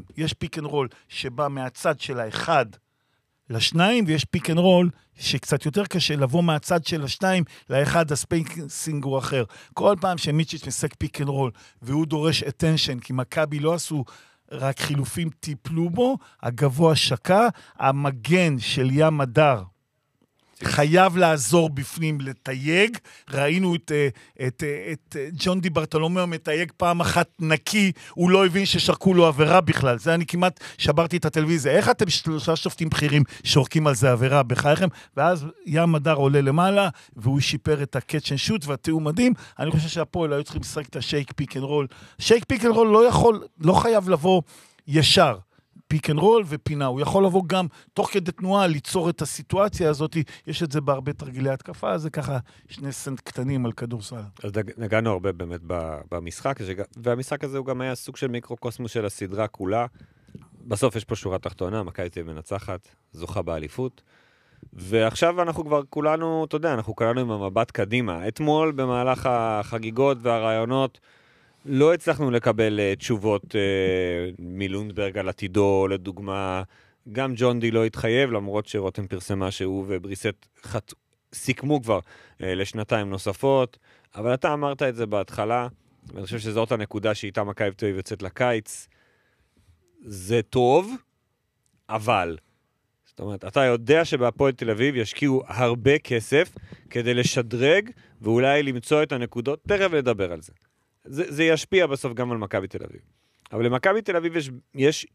יש פיק אנד רול שבא מהצד של האחד לשניים, ויש פיק אנד רול שקצת יותר קשה לבוא מהצד של השניים לאחד, הספייסינג הוא אחר. כל פעם שמיצ'יץ' משחק פיק אנד רול, והוא דורש attention, כי מכבי לא עשו רק חילופים, טיפלו בו, הגבוה שקע, המגן של ים הדר, חייב לעזור בפנים לתייג. ראינו את ג'ון די ברטולומיאו מתייג פעם אחת נקי, הוא לא הבין ששרקו לו עבירה בכלל. זה אני כמעט שברתי את הטלוויזיה. איך אתם שלושה שופטים בכירים שורקים על זה עבירה בחייכם? ואז ים הדר עולה למעלה, והוא שיפר את הקאץ' אנד שוט, והתיאום מדהים. אני חושב שהפועל היו צריכים לשחק את השייק פיק אנד רול. שייק פיק אנד רול לא חייב לבוא ישר. פיק אנד רול ופינה, הוא יכול לבוא גם תוך כדי תנועה ליצור את הסיטואציה הזאת, יש את זה בהרבה תרגילי התקפה, זה ככה שני סנט קטנים על כדורסל. אז נגענו הרבה באמת במשחק, והמשחק הזה הוא גם היה סוג של מיקרוקוסמוס של הסדרה כולה. בסוף יש פה שורה תחתונה, מכבי תל אביב מנצחת, זוכה באליפות, ועכשיו אנחנו כבר כולנו, אתה יודע, אנחנו כולנו עם המבט קדימה. אתמול במהלך החגיגות והרעיונות, לא הצלחנו לקבל תשובות מלונדברג על עתידו, לדוגמה, גם ג'ון די לא התחייב, למרות שרותם פרסמה שהוא ובריסט סיכמו כבר לשנתיים נוספות, אבל אתה אמרת את זה בהתחלה, ואני חושב שזאת הנקודה שאיתה מכבי תל אביב יוצאת לקיץ, זה טוב, אבל, זאת אומרת, אתה יודע שבהפועל תל אביב ישקיעו הרבה כסף כדי לשדרג, ואולי למצוא את הנקודות, תכף לדבר על זה. זה ישפיע בסוף גם על מכבי תל אביב. אבל למכבי תל אביב יש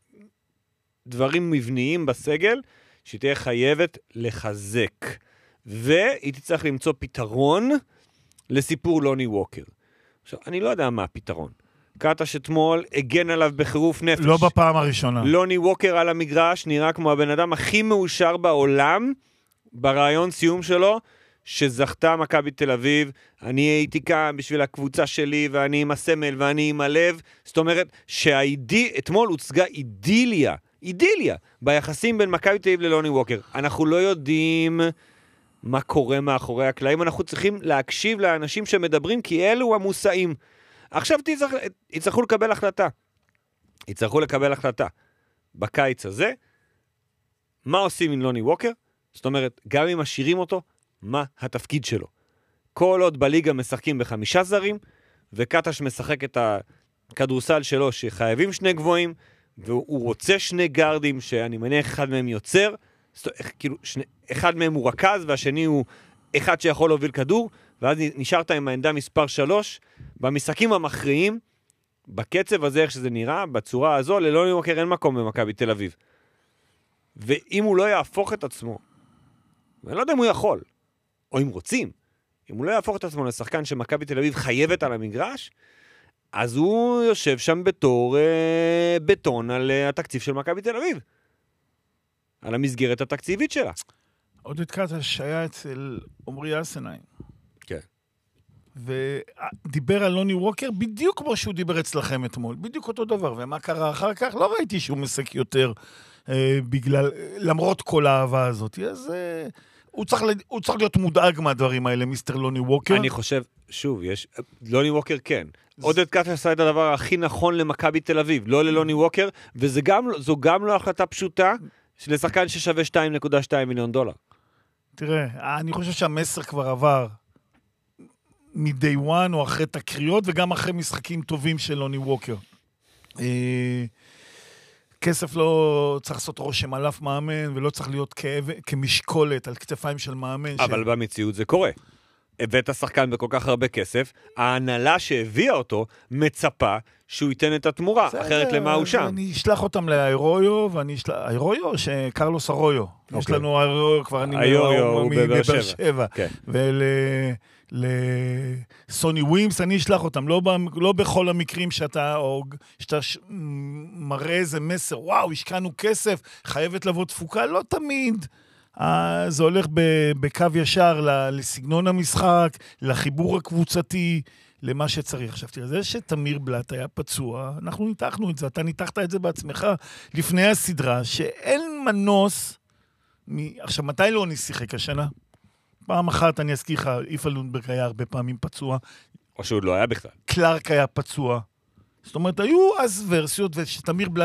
דברים מבניים בסגל שהיא תהיה חייבת לחזק. והיא תצטרך למצוא פתרון לסיפור לוני ווקר. עכשיו, אני לא יודע מה הפתרון. קטש אתמול הגן עליו בחירוף נפש. לא בפעם הראשונה. לוני ווקר על המגרש נראה כמו הבן אדם הכי מאושר בעולם ברעיון סיום שלו, שזכתה מכבי תל אביב, אני הייתי כאן בשביל הקבוצה שלי, ואני עם הסמל, ואני עם הלב. זאת אומרת, אתמול הוצגה אידיליה, ביחסים בין מכבי תל אביב ללוני ווקר. אנחנו לא יודעים מה קורה מאחורי הקלעים, אנחנו צריכים להקשיב לאנשים שמדברים, כי אלו המושאים. עכשיו יצטרכו לקבל החלטה. בקיץ הזה, מה עושים עם לוני ווקר? זאת אומרת, גם אם משאירים אותו, מה התפקיד שלו. כל עוד בליגה משחקים ב5 זרים, וקטש משחק את הכדורסל שלו שחייבים 2 גבוהים, והוא רוצה 2 גארדים שאני מניח אחד מהם יוצר, כאילו אחד מהם הוא רכז, והשני הוא אחד שיכול להוביל כדור, ואז נשארת עם העמדה מספר 3, במשחקים המכריעים, בקצב הזה איך שזה נראה, בצורה הזו, ללוני ווקר אין מקום במכבי תל אביב. ואם הוא לא יהפוך את עצמו, ואני לא יודע אם הוא יכול, או אם רוצים, אם הוא לא יהפוך את עצמו לשחקן שמכבי תל אביב חייבת על המגרש, אז הוא יושב שם בתור בטון על התקציב של מכבי תל אביב. על המסגרת התקציבית שלה. עודד קטש היה אצל עומרי אסנהיים. כן. ודיבר על לוני ווקר בדיוק כמו שהוא דיבר אצלכם אתמול. בדיוק אותו דבר. ומה קרה אחר כך? לא ראיתי שהוא משחק יותר למרות כל האהבה הזאת. אז הוא צריך להיות מודאג מהדברים האלה, מיסטר לוני ווקר. אני חושב, שוב, לוני ווקר כן. עודד קטש עשה את הדבר הכי נכון למכבי תל אביב, לא ללוני ווקר, וזו גם לא החלטה פשוטה, לשחקן ששווה $2.2 מיליון. תראה, אני חושב שהמסר כבר עבר מ-day one או אחרי תקריות, וגם אחרי משחקים טובים של לוני ווקר. כסף לא צריך לעשות רושם על אף מאמן, ולא צריך להיות כמשקולת על כתפיים של מאמן. אבל במציאות זה קורה. הבאת השחקן בכל כך הרבה כסף, ההנהלה שהביאה אותו מצפה שהוא ייתן את התמורה, אחרת למה הוא שם. אני אשלח אותם לאירויו, אירויו שקרלוס ארויו. יש לנו אירויו, כבר אני מבאר שבע. ולסוני ווימס, אני אשלח אותם, לא בכל המקרים שאתה מראה איזה מסר, וואו, השקענו כסף, חייבת לבוא תפוקה, לא תמיד. זה הולך בקו ישר לסגנון המשחק, לחיבור הקבוצתי, למה שצריך. עכשיו תראה, זה שתמיר בלט היה פצוע, אנחנו ניתחנו את זה, אתה ניתחת את זה בעצמך לפני הסדרה, שאין מנוס, עכשיו מתי לא נשיחק השנה? פעם אחת אני אזכיר לך, איפה לונדברג היה הרבה פעמים פצוע. או שהוא לא היה בכלל. קלארק היה פצוע. זאת אומרת, היו אז ורסיות, ושתמיר בלט